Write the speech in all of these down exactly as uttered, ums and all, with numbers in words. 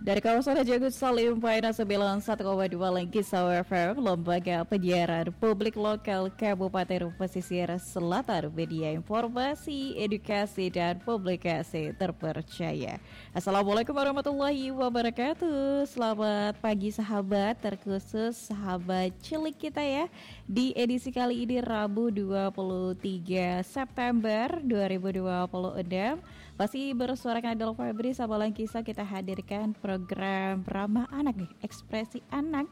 Dari kawasan Jagut Salim, Paina sembilan puluh satu koma dua Langkisau F M, Lembaga Penyiaran Publik Lokal Kabupaten Pesisir Selatan, media informasi, edukasi, dan publikasi terpercaya. Assalamualaikum warahmatullahi wabarakatuh. Selamat pagi sahabat, terkhusus sahabat cilik kita ya. Di edisi kali ini Rabu dua puluh tiga September dua ribu dua puluh enam, masih bersuarakan Adel Febri sama Langkisau, kita hadirkan program ramah anak nih, ekspresi anak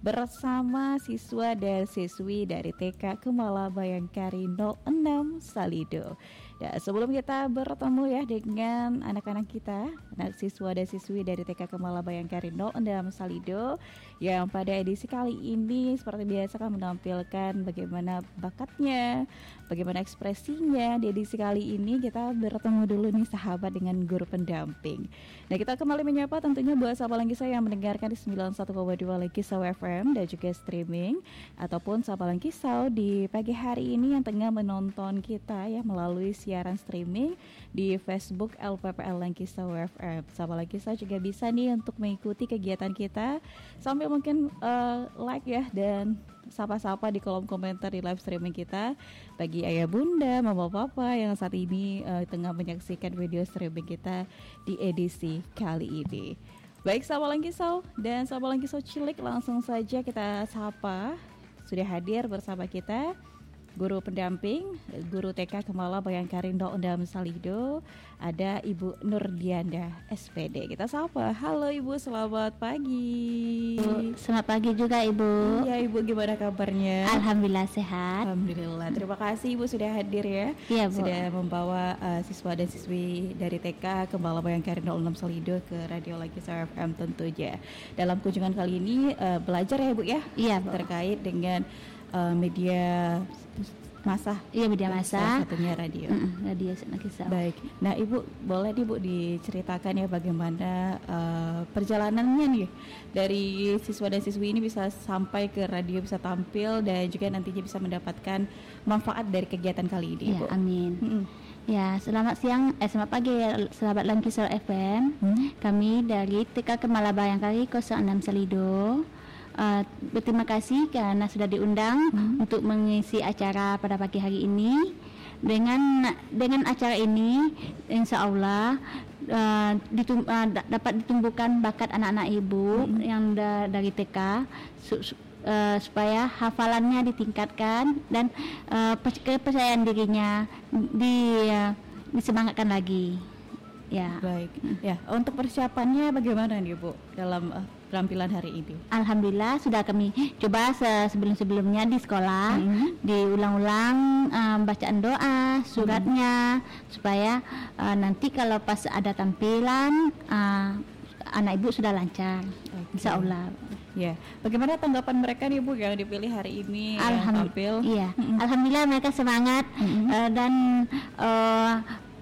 bersama siswa dan siswi dari T K Kemala Bayangkari nol enam Salido. Ya, sebelum kita bertemu ya dengan anak-anak kita, anak siswa dan siswi dari T K Kemala Bayangkari nol enam Salido, yang pada edisi kali ini seperti biasa kan menampilkan bagaimana bakatnya, bagaimana ekspresinya. Di edisi kali ini kita bertemu dulu nih sahabat dengan guru pendamping. Nah, kita kembali menyapa tentunya buat sahabat Langkisau yang mendengarkan di sembilan puluh satu koma dua Langkisau F M dan juga streaming, ataupun sahabat Langkisau di pagi hari ini yang tengah menonton kita ya melalui siaran streaming di Facebook L P P L Langkisau F M. Sahabat Langkisau juga bisa nih untuk mengikuti kegiatan kita sambil mungkin uh, like ya dan sapa-sapa di kolom komentar di live streaming kita. Bagi ayah bunda, mama papa yang saat ini uh, tengah menyaksikan video streaming kita di edisi kali ini. Baik sahabat Langkisau dan sahabat Langkisau cilik, langsung saja kita sapa. Sudah hadir bersama kita guru pendamping, guru T K Kemala Bayangkari nol enam Salido, ada Ibu Nurdianda S P D. Kita sapa. Halo Ibu, selamat pagi. Selamat pagi juga Ibu. Ya Ibu, gimana kabarnya? Alhamdulillah sehat. Alhamdulillah. Terima kasih Ibu sudah hadir ya. Iya Bu. Sudah membawa uh, siswa dan siswi dari T K Kemala Bayangkari nol enam Salido ke Radio Langkisau F M tentunya. Dalam kunjungan kali ini uh, belajar ya Bu ya. Iya Bu. Terkait dengan uh, media masa, iya media masa, satunya radio. Mm-mm, radio Langkisau. Baik, nah Ibu boleh nih Bu diceritakan ya bagaimana uh, perjalanannya nih dari siswa dan siswi ini bisa sampai ke radio, bisa tampil dan juga nantinya bisa mendapatkan manfaat dari kegiatan kali ini. Ya, Bu. amin. Mm-mm. Ya, selamat siang, eh selamat pagi ya sahabat Langkisau F M. Hmm? Kami dari T K Kemala Bayangkari nol enam Salido. Uh, berterima kasih karena sudah diundang hmm. untuk mengisi acara pada pagi hari ini. Dengan dengan acara ini, insya Allah uh, ditum, uh, d- dapat ditumbuhkan bakat anak-anak ibu hmm. yang da- dari T K su- su- uh, supaya hafalannya ditingkatkan dan uh, kepercayaan dirinya di uh, disemangatkan lagi. Ya. Baik. Ya, untuk persiapannya bagaimana nih Bu dalam uh, penampilan hari ini? Alhamdulillah sudah kami coba sebelum-sebelumnya di sekolah, mm-hmm. diulang-ulang um, bacaan doa, suratnya, mm-hmm. supaya uh, nanti kalau pas ada tampilan uh, anak ibu sudah lancar. Okay. Insya Allah. Ya, bagaimana tanggapan mereka nih Bu yang dipilih hari ini Alham- yang tampil? Iya, mm-hmm. Alhamdulillah mereka semangat, mm-hmm. uh, dan uh,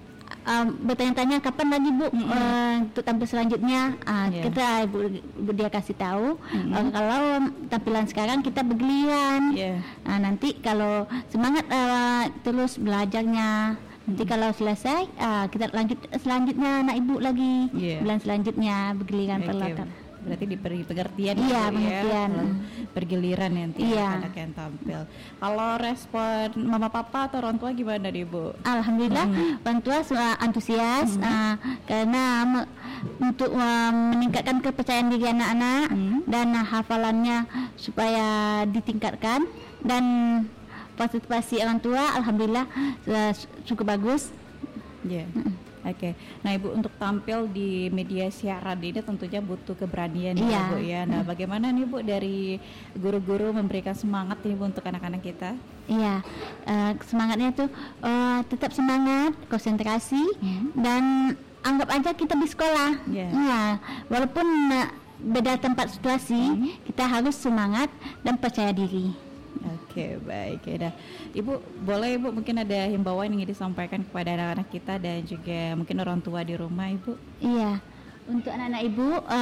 Um, bertanya-tanya kapan lagi Bu mm-hmm. uh, untuk tampil selanjutnya. uh, yeah. Kita ibu, ibu dia kasih tahu mm-hmm. uh, kalau tampilan sekarang kita bergiliran. yeah. Nah, nanti kalau semangat uh, terus belajarnya, nanti mm-hmm. kalau selesai uh, kita lanjut selanjutnya anak ibu lagi. yeah. Bulan selanjutnya bergiliran. Okay. Perlatar. Berarti diberi pengertian. Iya, gitu pengertian. Ya, bergiliran nanti iya. anak yang tampil. Kalau respon mama papa atau orang tua gimana nih Bu? Alhamdulillah mm-hmm. orang tua uh, antusias mm-hmm. uh, karena me- untuk uh, meningkatkan kepercayaan diri anak-anak mm-hmm. dan uh, hafalannya supaya ditingkatkan, dan partisipasi orang tua alhamdulillah uh, cukup bagus. Ya. Yeah. Mm-hmm. Oke, okay. Nah Ibu untuk tampil di media siaran ini tentunya butuh keberanian iya. ya Bu ya. Nah bagaimana nih Bu dari guru-guru memberikan semangat nih Bu untuk anak-anak kita? Iya, uh, semangatnya tuh uh, tetap semangat, konsentrasi, hmm. dan anggap aja kita di sekolah. Yeah. Iya, walaupun uh, beda tempat situasi, hmm. kita harus semangat dan percaya diri. Oke, baik ya. Dah. Ibu boleh Ibu mungkin ada himbauan yang ingin disampaikan kepada anak-anak kita dan juga mungkin orang tua di rumah Ibu? Iya, untuk anak-anak ibu uh,